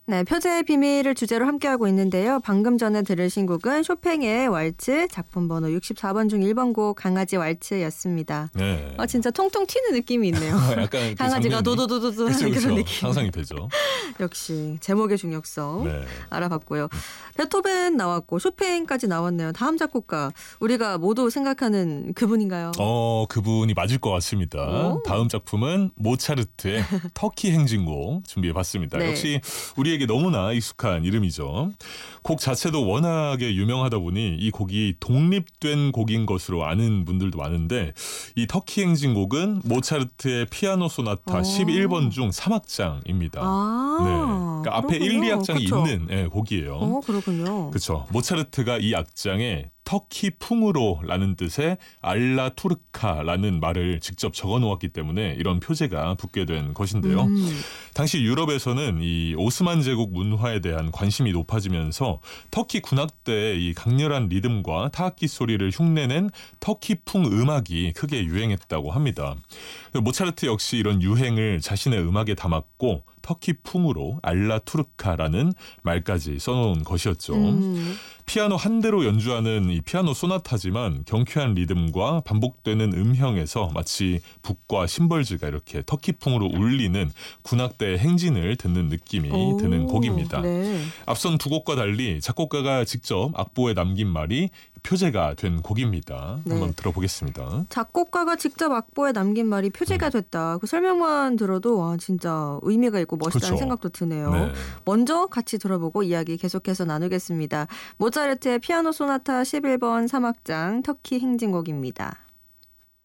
네, 표제의 비밀을 주제로 함께하고 있는데요. 방금 전에 들으신 곡은 쇼팽의 왈츠, 작품 번호 64번 중 1번 곡 강아지 왈츠였습니다. 네. 진짜 통통 튀는 느낌이 있네요. 약간 강아지가 도도도도도 하는 그런 그렇죠. 느낌. 상상이 되죠. 역시 제목의 중요성 네. 알아봤고요. 베토벤 나왔고 쇼팽까지 나왔네요. 다음 작곡가 우리가 모두 생각하는 그분인가요? 그분이 맞을 것 같습니다. 오. 다음 작품은 모차르트의 터키 행진곡 준비해봤습니다. 네. 역시 우리에게 너무나 익숙한 이름이죠. 곡 자체도 워낙에 유명하다 보니 이 곡이 독립된 곡인 것으로 아는 분들도 많은데 이 터키 행진곡은 모차르트의 피아노 소나타 11번 중 3악장입니다. 네. 그러니까 앞에 1, 2악장이 있는 곡이에요. 그렇군요. 그렇죠. 모차르트가 이 악장에 터키 풍으로라는 뜻의 알라투르카라는 말을 직접 적어놓았기 때문에 이런 표제가 붙게 된 것인데요. 당시 유럽에서는 이 오스만 제국 문화에 대한 관심이 높아지면서 터키 군악대의 이 강렬한 리듬과 타악기 소리를 흉내낸 터키풍 음악이 크게 유행했다고 합니다. 모차르트 역시 이런 유행을 자신의 음악에 담았고 터키풍으로 알라투르카라는 말까지 써놓은 것이었죠. 피아노 한 대로 연주하는 이 피아노 소나타지만 경쾌한 리듬과 반복되는 음형에서 마치 북과 심벌즈가 이렇게 터키풍으로 울리는 군악대의 행진을 듣는 느낌이 드는 곡입니다. 네. 앞선 두 곡과 달리 작곡가가 직접 악보에 남긴 말이 표제가 된 곡입니다. 네. 한번 들어보겠습니다. 작곡가가 직접 악보에 남긴 말이 표제가 됐다. 그 설명만 들어도 와 진짜 의미가 있고 멋있다는 그렇죠. 생각도 드네요. 네. 먼저 같이 들어보고 이야기 계속해서 나누겠습니다. 모차르트의 피아노 소나타 11번 3악장 터키 행진곡입니다.